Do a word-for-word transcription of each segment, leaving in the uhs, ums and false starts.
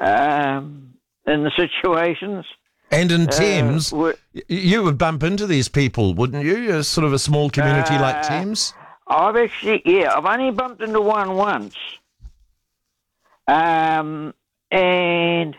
um, in the situations. And in Uh, Thames, were- you would bump into these people, wouldn't you? You're sort of a small community like Uh, Thames. I've actually, yeah, I've only bumped into one once. Um, and,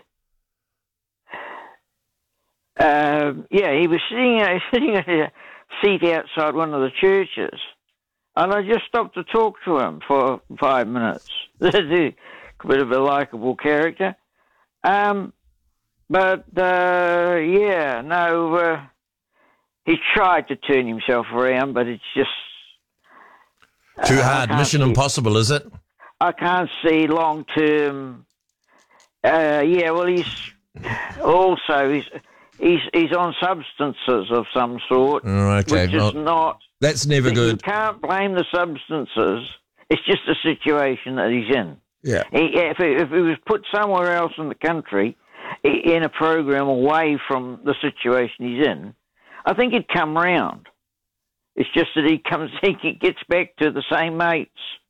um, yeah, he was sitting, uh, sitting at a seat outside one of the churches. And I just stopped to talk to him for five minutes. A bit of a likeable character. Um, but, uh, yeah, no, uh, he tried to turn himself around, but it's just... Too uh, hard. I can't Mission see- impossible, is it? I can't see long-term... Uh, yeah, well, he's also, he's, he's, he's on substances of some sort, Oh, okay. which is Well, not... that's never You good. can't blame the substances. It's just a situation that he's in. Yeah. He, if, he, if he was put somewhere else in the country, i- in a program away from the situation he's in, I think he'd come round. It's just that he comes, he gets back to the same mates.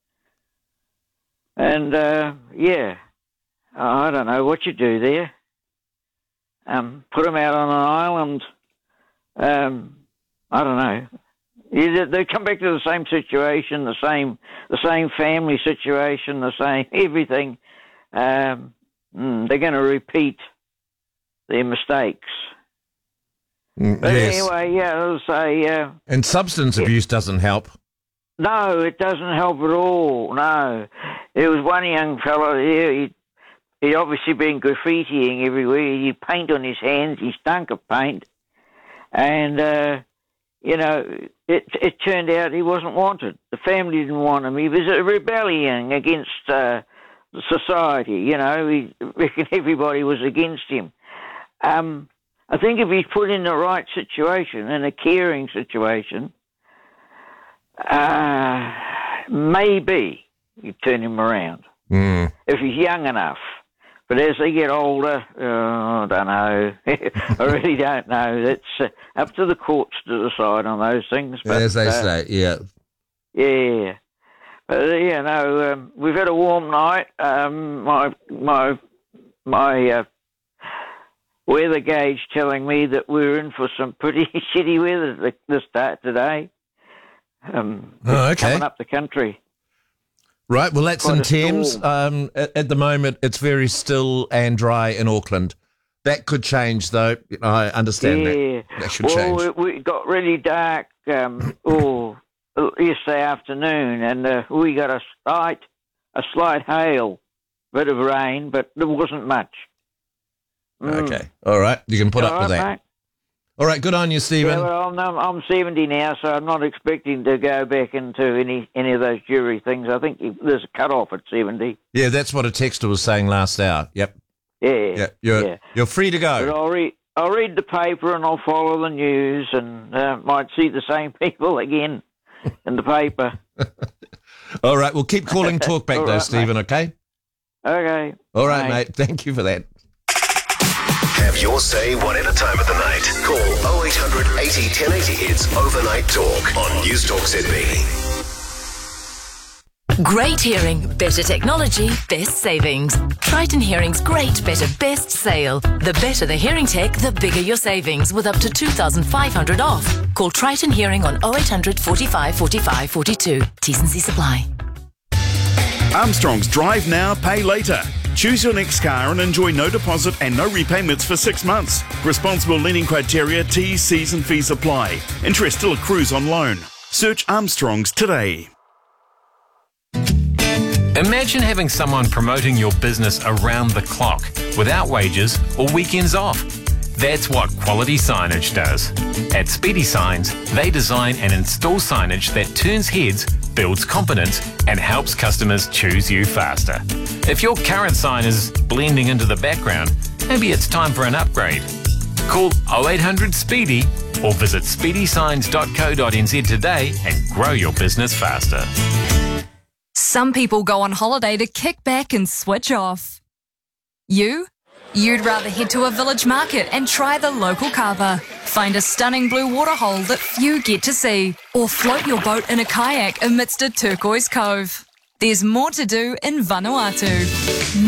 And, uh, yeah, I don't know what you do there. Um, put him out on an island. Um, I don't know. Yeah, they come back to the same situation, the same, the same family situation, the same everything. Um, mm, they're going to repeat their mistakes. Mm, But yes. anyway, yeah, I'll say uh, And substance abuse doesn't help. no, it doesn't help at all. No, there was one young fellow here. He he'd obviously been graffitiing everywhere. He'd paint on his hands. He stunk of paint, and. Uh, You know, it it turned out he wasn't wanted. The family didn't want him. He was a rebellion against uh, society. You know, he reckoned everybody was against him. Um, I think if he's put in the right situation, in a caring situation, uh, maybe you turn him around Mm. if he's young enough. But as they get older, uh, I don't know. I really don't know. It's uh, up to the courts to decide on those things. But, As they uh, say, yeah. Yeah. But, uh, you know, um, we've had a warm night. Um, my my my uh, weather gauge telling me that we're in for some pretty shitty weather th- this start today. Um, Oh, okay. Coming up the country. Right, well, that's Quite in a Thames. storm. Um, at, at the moment, it's very still and dry in Auckland. That could change, though. I understand Yeah. that. That should well, change. It, it got really dark um, oh, yesterday afternoon, and uh, we got a slight, a slight hail, bit of rain, but there wasn't much. Mm. Okay. All right. You can put All up with right, that. mate? All right. Good on you, Stephen. Yeah, well, I'm, I'm seventy now, so I'm not expecting to go back into any, any of those jury things. I think there's a cut-off at seventy. Yeah, that's what a texter was saying last hour. Yep. Yeah, Yeah. You're, yeah. you're free to But go. I'll read, I'll read the paper and I'll follow the news, and uh, might see the same people again in the paper. All right. Well, keep calling Talkback, All though, right, Stephen, okay? Okay. All right, Bye. mate. Thank you for that. Have your say whatever time of the night. Call oh eight hundred eighty ten eighty. It's Overnight Talk on News Talk Z B. Great hearing, better technology, best savings. Triton Hearing's great, better, best sale. The better the hearing tech, the bigger your savings, with up to two thousand five hundred off. Call Triton Hearing on oh eight hundred forty-five forty-five forty-two. T's and C's apply. Armstrong's Drive Now, Pay Later. Choose your next car and enjoy no deposit and no repayments for six months. Responsible lending criteria, T's, C's and fees apply. Interest still accrues on loan. Search Armstrong's today. Imagine having someone promoting your business around the clock, without wages or weekends off. That's what Quality Signage does. At Speedy Signs, they design and install signage that turns heads, builds confidence, and helps customers choose you faster. If your current sign is blending into the background, maybe it's time for an upgrade. Call oh eight hundred SPEEDY or visit speedy signs dot co dot n z today and grow your business faster. Some people go on holiday to kick back and switch off. You? You'd rather head to a village market and try the local kava, find a stunning blue waterhole that few get to see, or float your boat in a kayak amidst a turquoise cove. There's more to do in Vanuatu.